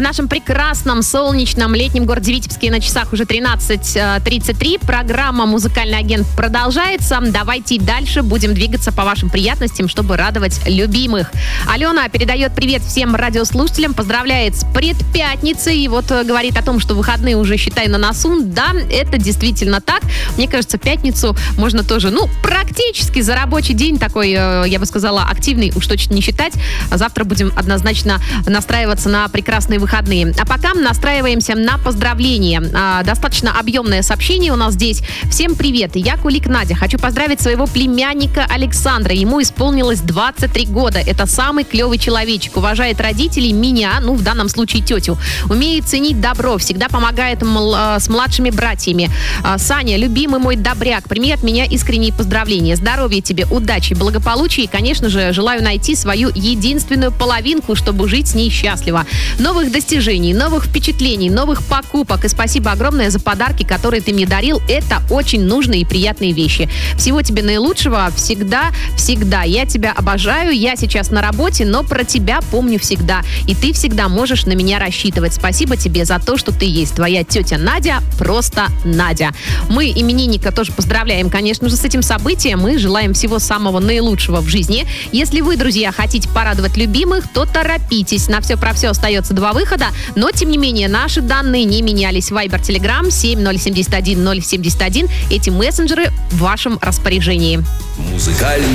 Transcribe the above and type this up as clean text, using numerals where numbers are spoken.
В нашем прекрасном, солнечном, летнем городе Витебске на часах уже 13:33. Программа «Музыкальный агент» продолжается. Давайте дальше будем двигаться по вашим приятностям, чтобы радовать любимых. Алена передает привет всем радиослушателям, поздравляет с предпятницей и вот говорит о том, что выходные уже, считай, на носу. Да, это действительно так. Мне кажется, пятницу можно тоже, практически за рабочий день такой, я бы сказала, активный, уж точно не считать. Завтра будем однозначно настраиваться на прекрасные выходные. А пока настраиваемся на поздравления. Достаточно объемное сообщение у нас здесь. Всем привет. Я Кулик Надя. Хочу поздравить своего племянника Александра. Ему исполнилось 23 года. Это самый клевый человечек. Уважает родителей, меня, в данном случае тетю. Умеет ценить добро. Всегда помогает с младшими братьями. Саня, любимый мой добряк. Прими от меня искренние поздравления. Здоровья тебе, удачи, благополучия. И, конечно же, желаю найти свою единственную половинку, чтобы жить с ней счастливо. Новых достижений, новых впечатлений, новых покупок. И спасибо огромное за подарки, которые ты мне дарил. Это очень нужные и приятные вещи. Всего тебе наилучшего. Всегда, всегда. Я тебя обожаю. Я сейчас на работе, но про тебя помню всегда. И ты всегда можешь на меня рассчитывать. Спасибо тебе за то, что ты есть. Твоя тетя Надя, просто Надя. Мы именинника тоже поздравляем, конечно же, с этим событием. Мы желаем всего самого наилучшего в жизни. Если вы, друзья, хотите порадовать любимых, то торопитесь. На все про все остается 2 выхода, но, тем не менее, наши данные не менялись. Viber, Telegram 7071 071. Эти мессенджеры в вашем распоряжении. Музыкальный